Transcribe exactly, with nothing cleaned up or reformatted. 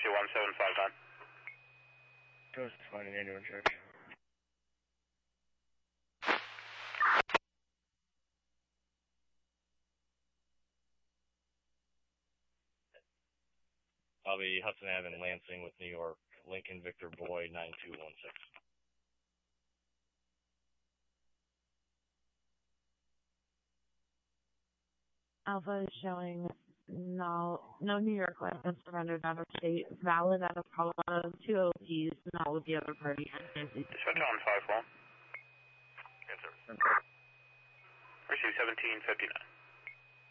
two one seven five nine. Just finding anyone church. I'll be Hudson Avenue and Lansing with New York, Lincoln Victor Boy nine two one six. Alpha is showing no no New York license surrendered out of state, valid out of Colorado, two O Ps, not with the other party. Dispatch on five four. Yes, sir. Receive seventeen fifty-nine.